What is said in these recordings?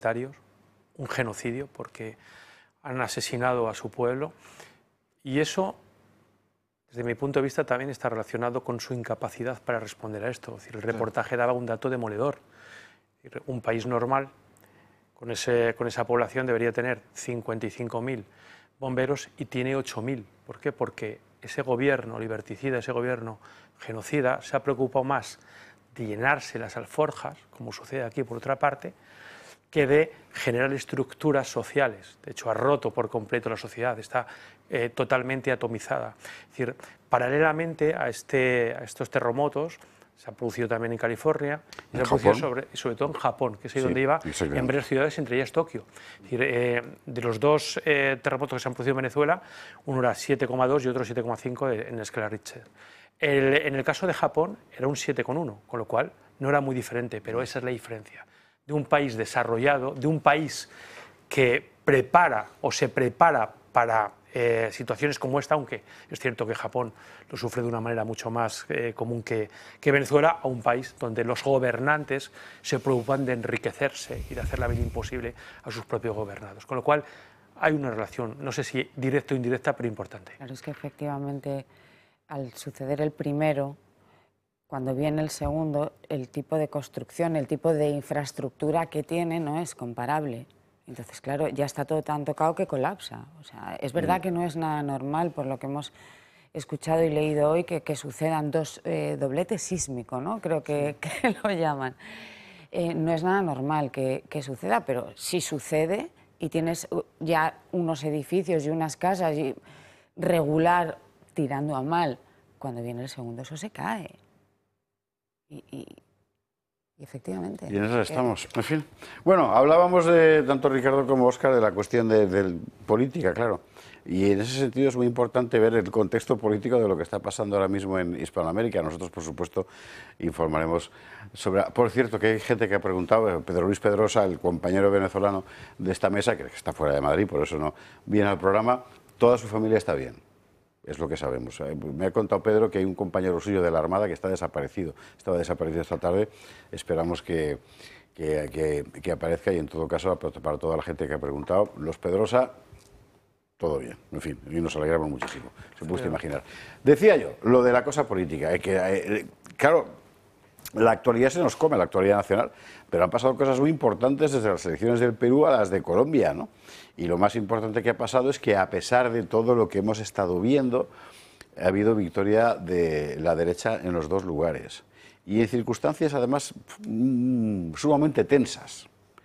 un genocidio, porque han asesinado a su pueblo, y eso, desde mi punto de vista, también está relacionado con su incapacidad para responder a esto. Es decir, el reportaje daba un dato demoledor. Un país normal, con esa población, debería tener 55.000 bomberos y tiene 8.000. ¿Por qué? Porque ese gobierno liberticida, ese gobierno genocida, se ha preocupado más de llenarse las alforjas, como sucede aquí por otra parte, que de generar estructuras sociales. De hecho, ha roto por completo la sociedad, está totalmente atomizada. Es decir, paralelamente a estos terremotos, se ha producido también en California, y se ha producido sobre todo en Japón, que es ahí donde iba, en varias ciudades, entre ellas Tokio. Es decir, de los dos terremotos que se han producido en Venezuela, uno era 7,2 y otro 7,5 en la escala Richter. En el caso de Japón era un 7,1, con lo cual no era muy diferente, pero esa es la diferencia. De un país desarrollado, de un país que prepara o se prepara para situaciones como esta, aunque es cierto que Japón lo sufre de una manera mucho más común que Venezuela, a un país donde los gobernantes se preocupan de enriquecerse y de hacer la vida imposible a sus propios gobernados. Con lo cual hay una relación, no sé si directa o indirecta, pero importante. Claro, es que efectivamente al suceder el primero, cuando viene el segundo, el tipo de construcción, el tipo de infraestructura que tiene no es comparable. Entonces, claro, ya está todo tan tocado que colapsa. O sea, es verdad que no es nada normal, por lo que hemos escuchado y leído hoy, que sucedan dos dobletes sísmicos, ¿no? Creo que lo llaman. No es nada normal que suceda, pero si sucede y tienes ya unos edificios y unas casas y regular tirando a mal, cuando viene el segundo eso se cae. Y efectivamente. Y en eso estamos. En fin. Bueno, hablábamos de, tanto Ricardo como Óscar, de la cuestión de política, claro. Y en ese sentido es muy importante ver el contexto político de lo que está pasando ahora mismo en Hispanoamérica. Nosotros, por supuesto, informaremos sobre... Por cierto, que hay gente que ha preguntado, Pedro Luis Pedrosa, el compañero venezolano de esta mesa, que está fuera de Madrid, por eso no viene al programa, toda su familia está bien. Es lo que sabemos. Me ha contado Pedro que hay un compañero suyo de la Armada que está desaparecido. Estaba desaparecido esta tarde. Esperamos que aparezca y, en todo caso, para toda la gente que ha preguntado, los Pedrosa, todo bien. En fin, y nos alegramos muchísimo. Se puede imaginar. Decía yo, lo de la cosa política. Claro, la actualidad se nos come, la actualidad nacional, pero han pasado cosas muy importantes desde las elecciones del Perú a las de Colombia, ¿no? Y lo más importante que ha pasado es que, a pesar de todo lo que hemos estado viendo, ha habido victoria de la derecha en los dos lugares. Y en circunstancias, además, sumamente tensas.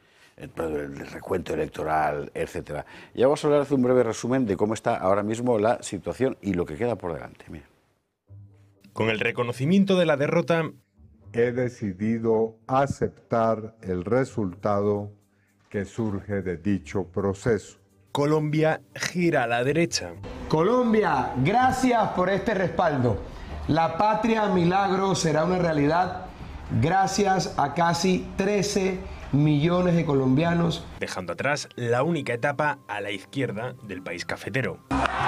El recuento electoral, etcétera. Y vamos a hacer un breve resumen de cómo está ahora mismo la situación y lo que queda por delante. Mira. Con el reconocimiento de la derrota, he decidido aceptar el resultado que surge de dicho proceso. Colombia gira a la derecha. Colombia, gracias por este respaldo. La patria milagro será una realidad gracias a casi 13 millones de colombianos. Dejando atrás la única etapa a la izquierda del país cafetero.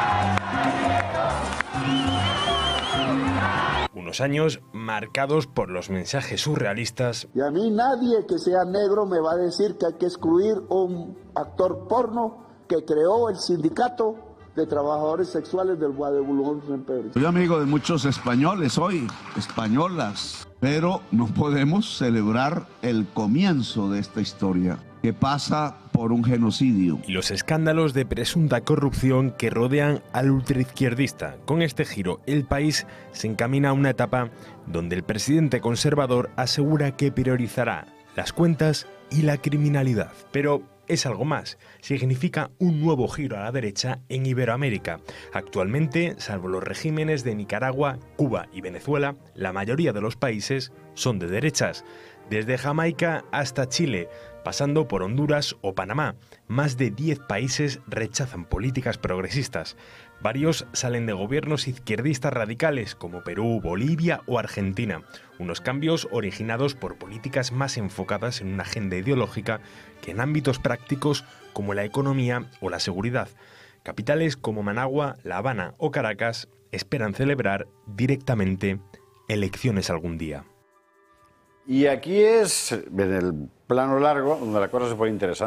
Unos años marcados por los mensajes surrealistas. Y a mí nadie que sea negro me va a decir que hay que excluir un actor porno que creó el sindicato de trabajadores sexuales del Guadalajara San Pedro. Soy amigo de muchos españoles hoy, españolas, pero no podemos celebrar el comienzo de esta historia, que pasa por un genocidio. Y los escándalos de presunta corrupción que rodean al ultraizquierdista. Con este giro, el país se encamina a una etapa donde el presidente conservador asegura que priorizará las cuentas y la criminalidad. Pero es algo más. Significa un nuevo giro a la derecha en Iberoamérica. Actualmente, salvo los regímenes de Nicaragua, Cuba y Venezuela, la mayoría de los países son de derechas. Desde Jamaica hasta Chile, pasando por Honduras o Panamá, más de 10 países rechazan políticas progresistas. Varios salen de gobiernos izquierdistas radicales, como Perú, Bolivia o Argentina. Unos cambios originados por políticas más enfocadas en una agenda ideológica que en ámbitos prácticos como la economía o la seguridad. Capitales como Managua, La Habana o Caracas esperan celebrar directamente elecciones algún día. Y aquí es, en el plano largo donde la cosa se pone interesante.